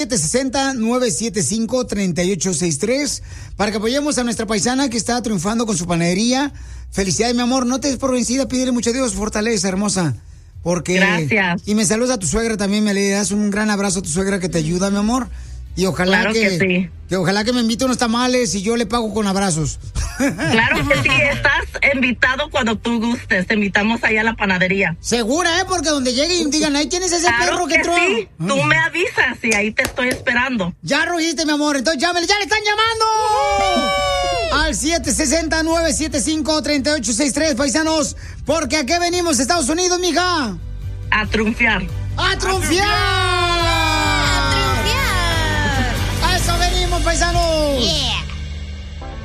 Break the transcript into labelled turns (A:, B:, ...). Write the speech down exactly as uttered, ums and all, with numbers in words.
A: siete seis cero, nueve siete cinco, tres ocho seis tres para que apoyemos a nuestra paisana que está triunfando con su panadería. Felicidades, mi amor. No te des por vencida. Pídele mucho a Dios fortaleza, hermosa. Porque...
B: Gracias.
A: Y me saludas a tu suegra también. Me le das un gran abrazo a tu suegra que te ayuda, mi amor. Y ojalá
B: claro
A: que,
B: que, sí.
A: que ojalá que me invite unos tamales y yo le pago con abrazos.
B: Claro que sí, estás invitado cuando tú gustes. Te invitamos allá a la panadería.
A: Segura, ¿eh? Porque donde lleguen y digan, ahí tienes ese
B: claro
A: perro que,
B: que
A: troa.
B: Sí. Tú me avisas y ahí te estoy esperando.
A: Ya rugiste, mi amor. Entonces llámale, ya le están llamando. Uh-huh. Al siete seis cero, nueve siete cinco, tres ocho seis tres, paisanos. Porque aquí venimos, Estados Unidos, mija.
B: A triunfar.
A: ¡A triunfar!